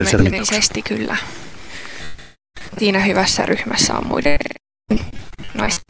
Ilmeisesti kyllä. Siinä hyvässä ryhmässä on muiden naisten.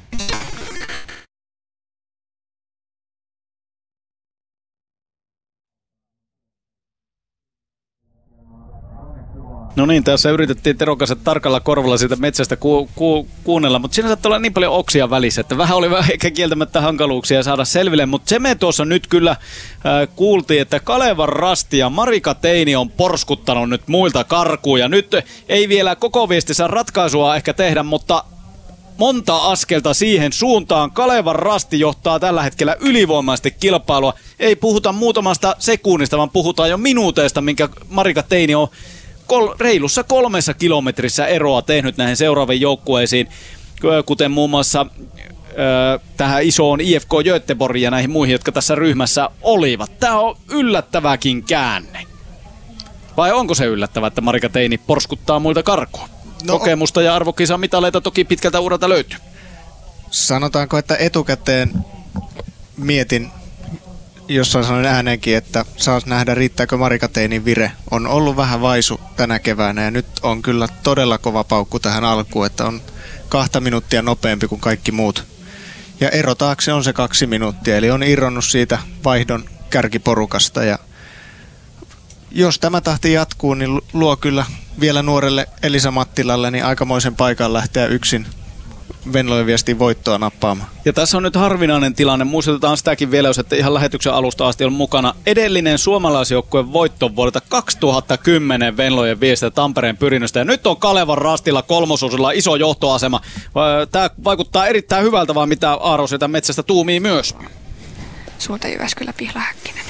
No niin, tässä yritettiin Teron kanssa tarkalla korvalla siitä metsästä kuunnella, mutta siinä saattaa olla niin paljon oksia välissä, että vähän oli ehkä kieltämättä hankaluuksia saada selville, mutta se me tuossa nyt kyllä kuultiin, että Kalevan Rasti ja Marika Teini on porskuttanut nyt muilta karkuun, ja nyt ei vielä koko viestissä ratkaisua ehkä tehdä, mutta monta askelta siihen suuntaan. Kalevan Rasti johtaa tällä hetkellä ylivoimaisesti kilpailua. Ei puhuta muutamasta sekunnista, vaan puhutaan jo minuuteista, minkä Marika Teini on reilussa 3 kilometrissä eroa tehnyt näihin seuraaviin joukkueisiin, kuten muun muassa tähän isoon IFK Göteborgiin ja näihin muihin, jotka tässä ryhmässä olivat. Tämä on yllättäväkin käänne. Vai onko se yllättävää, että Marika Teini porskuttaa muilta karkuun? No, kokemusta ja arvokisamitaleita toki pitkältä uralta löytyy. Sanotaanko, että etukäteen mietin, jossain sanoin ääneenkin, että saas nähdä, riittääkö Marika Teinin vire. On ollut vähän vaisu tänä keväänä ja nyt on kyllä todella kova paukku tähän alkuun, että on 2 minuuttia nopeampi kuin kaikki muut. Ja ero taakse on se 2 minuuttia, eli on irronnut siitä vaihdon kärkiporukasta. Ja jos tämä tahti jatkuu, niin luo kyllä vielä nuorelle Elisa Mattilalle niin aikamoisen paikan lähteä yksin Venlojen viestiin voittoa nappaamaan. Ja tässä on nyt harvinainen tilanne. Muistutetaan sitäkin vielä, jos ette ihan lähetyksen alusta asti on mukana. Edellinen suomalaisjoukkueen voitto vuodelta 2010 Venlojen viestintä Tampereen Pyrinnöstä. Ja nyt on Kalevan Rastilla kolmosuusilla iso johtoasema. Tämä vaikuttaa erittäin hyvältä, vaan mitä Aaro sieltä metsästä tuumii myös. Suurta Jyväskylä Pihlahäkkinen.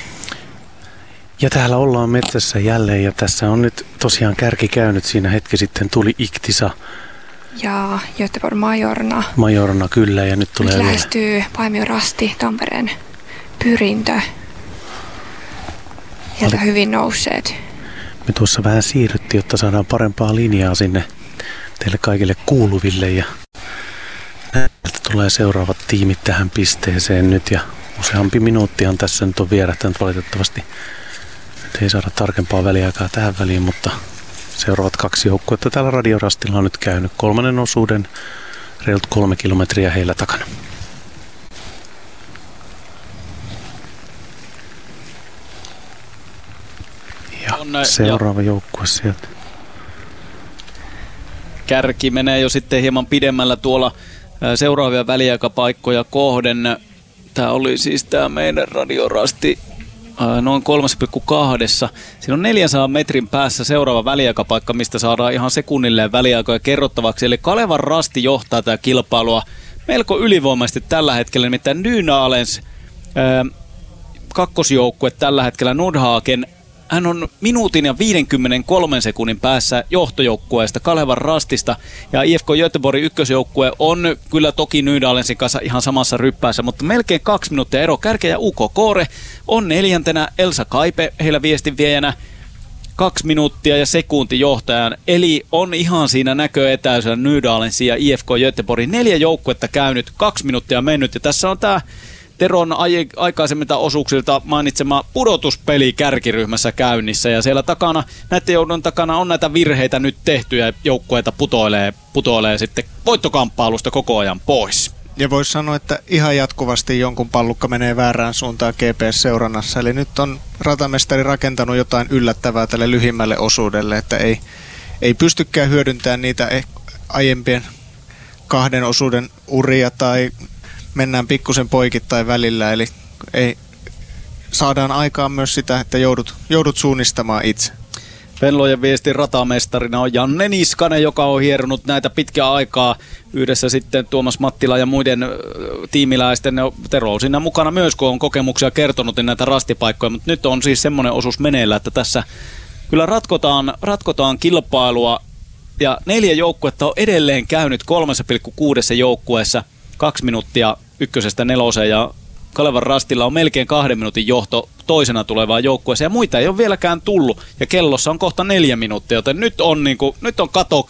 Ja täällä ollaan metsässä jälleen ja tässä on nyt tosiaan kärki käynyt. Siinä hetki sitten tuli Iktisa. Ja Göteborg Majorna. Majorna kyllä ja nyt tulee vielä. Lähestyy Paimio Rasti, Tampereen Pyrintö. Sieltä hyvin nousseet. Me tuossa vähän siirryttiin, jotta saadaan parempaa linjaa sinne teille kaikille kuuluville. Ja näiltä tulee seuraavat tiimit tähän pisteeseen nyt. Ja useampi minuuttihan tässä nyt on vierähtänyt valitettavasti. Nyt ei saada tarkempaa väliaikaa tähän väliin, mutta seuraavat 2 joukkuetta täällä Radiorastilla on nyt käynyt 3. osuuden, reilut 3 kilometriä heillä takana. Ja seuraava joukkue sieltä. Kärki menee jo sitten hieman pidemmällä tuolla seuraavia väliaikapaikkoja kohden. Tämä oli siis tämä meidän Radiorasti noin 3,2. Siinä on 400 metrin päässä seuraava väliaikapaikka, mistä saadaan ihan sekunnilleen väliaikoja kerrottavaksi. Eli Kalevan Rasti johtaa tätä kilpailua melko ylivoimaisesti tällä hetkellä. Nimittäin Nynäalens kakkosjoukkue tällä hetkellä Nordhagen. Hän on minuutin ja 53 sekunnin päässä johtojoukkueesta Kalevan Rastista. Ja IFK Göteborgin ykkösjoukkue on kyllä toki Nydaalensin kanssa ihan samassa ryppäässä, mutta melkein 2 minuuttia ero. Kärkeä ja UK Koore on 4. Elsa Kaipe heillä viestinviejänä 2 minuuttia ja sekunti johtajan. Eli on ihan siinä näköetäisyydellä Nydaalensin ja IFK Göteborgin 4 joukkuetta käynyt, 2 minuuttia mennyt. Ja tässä on tämä Teron aikaisemmilta osuuksilta mainitsema pudotuspeli kärkiryhmässä käynnissä ja siellä takana, näiden joudun takana on näitä virheitä nyt tehty ja joukkueita putoilee sitten voittokamppailusta koko ajan pois. Ja voisi sanoa, että ihan jatkuvasti jonkun pallukka menee väärään suuntaan GPS-seurannassa, eli nyt on ratamestari rakentanut jotain yllättävää tälle lyhimmälle osuudelle, että ei pystykään hyödyntämään niitä aiempien 2 osuuden uria tai mennään pikkusen poikittain välillä, eli saadaan aikaan myös sitä, että joudut suunnistamaan itse. Venlojen viestin ratamestarina on Janne Niskanen, joka on hieronut näitä pitkää aikaa yhdessä sitten Tuomas Mattila ja muiden tiimiläisten. Tero on siinä mukana myös, kun on kokemuksia kertonut näitä rastipaikkoja, mutta nyt on siis semmoinen osuus meneillä, että tässä kyllä ratkotaan kilpailua ja 4 joukkuetta on edelleen käynyt 3,6 joukkueessa 2 minuuttia 1-4 ja Kalevan Rastilla on melkein 2 minuutin johto toisena tulevaan joukkueeseen ja muita ei ole vieläkään tullut ja kellossa on kohta 4 minuuttia, joten nyt on kato